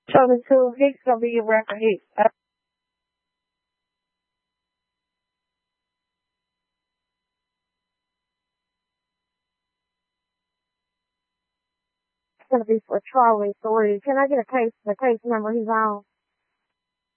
So the 2 Hicks gonna be your record Hicks. It's gonna be for Charlie 3. Can I get the case number he's on?